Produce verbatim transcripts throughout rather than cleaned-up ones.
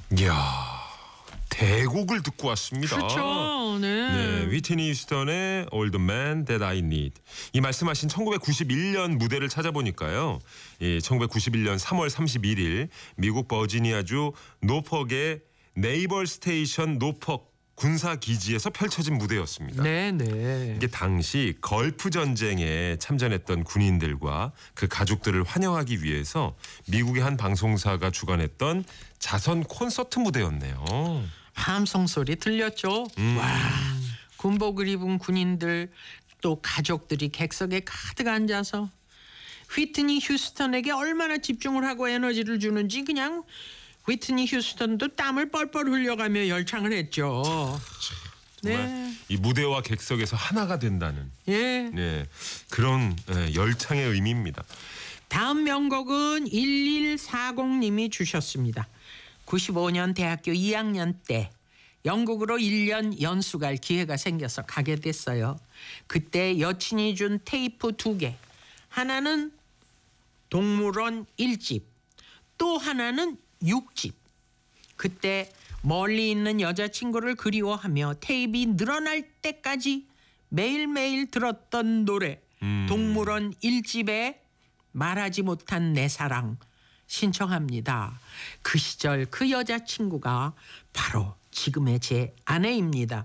이야, 대곡을 듣고 왔습니다. 그렇죠. 네. 네, 위트니 휴스턴의 All the Man That I Need. 이 말씀하신 천구백구십일 년 무대를 찾아보니까요. 이 천구백구십일 년 삼월 삼십일일 미국 버지니아주 노퍽의 네이벌 스테이션 노퍽 군사 기지에서 펼쳐진 무대였습니다. 네, 네. 이게 당시 걸프 전쟁에 참전했던 군인들과 그 가족들을 환영하기 위해서 미국의 한 방송사가 주관했던 자선 콘서트 무대였네요. 함성 소리 들렸죠? 음. 와, 군복을 입은 군인들 또 가족들이 객석에 가득 앉아서 휘트니 휴스턴에게 얼마나 집중을 하고 에너지를 주는지 그냥 휘트니 휴스턴도 땀을 뻘뻘 흘려가며 열창을 했죠. 정말 네. 이 무대와 객석에서 하나가 된다는 예. 네, 그런 예, 열창의 의미입니다. 다음 명곡은 일일사공님이 주셨습니다. 구십오 년 대학교 이 학년 때 영국으로 일 년 연수 갈 기회가 생겨서 가게 됐어요. 그때 여친이 준 테이프 두 개. 하나는 동물원 일 집, 또 하나는 육 집. 그때 멀리 있는 여자친구를 그리워하며 테이프가 늘어날 때까지 매일매일 들었던 노래. 음. 동물원 일 집에 말하지 못한 내 사랑 신청합니다. 그 시절 그 여자친구가 바로 지금의 제 아내입니다.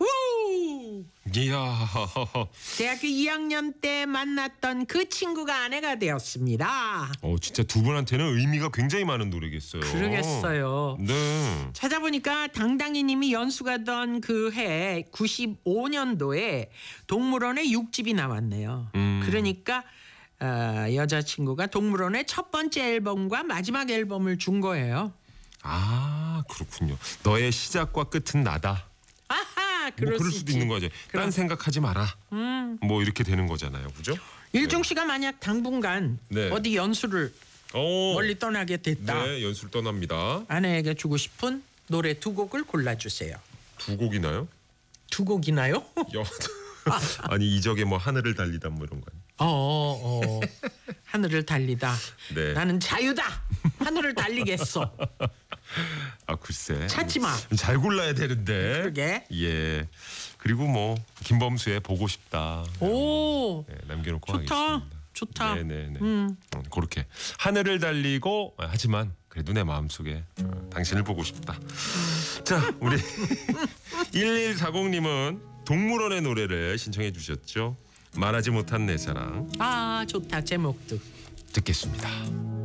우! 이야, 대학교 이 학년 때 만났던 그 친구가 아내가 되었습니다. 어, 진짜 두 분한테는 의미가 굉장히 많은 노래겠어요. 그러겠어요. 네. 찾아보니까 당당히님이 연수 가던 그 해 구십오 년도에 동물원에 육 집이 나왔네요. 음. 그러니까 어, 여자친구가 동물원의 첫 번째 앨범과 마지막 앨범을 준 거예요. 아, 그렇군요. 너의 시작과 끝은 나다. 아하, 뭐 그럴, 그럴 수 수도 있지. 있는 거죠. 그럼. 딴 생각하지 마라. 음. 뭐 이렇게 되는 거잖아요, 그죠? 일중 씨가 만약 당분간 네. 어디 연수를 오, 멀리 떠나게 됐다. 네, 연수를 떠납니다. 아내에게 주고 싶은 노래 두 곡을 골라주세요. 두 곡이나요? 두 곡이나요? 여... 아니 이적에 뭐 하늘을 달리다 뭐 이런 거 아니에요? 어, 어, 하늘을 달리다. 네. 나는 자유다. 하늘을 달리겠어. 아 글쎄. 찾지 마. 잘 골라야 되는데. 그러게. 예. 그리고 뭐 김범수의 보고 싶다. 오, 네, 남겨놓고 좋다. 하겠습니다. 좋다. 네네네. 음. 음, 그렇게 하늘을 달리고 아, 하지만 그래도 내 마음속에 어, 당신을 보고 싶다. 자, 우리 일일사공님은 동물원의 노래를 신청해 주셨죠. 말하지 못한 내 사랑 아, 좋다. 제목도. 듣겠습니다.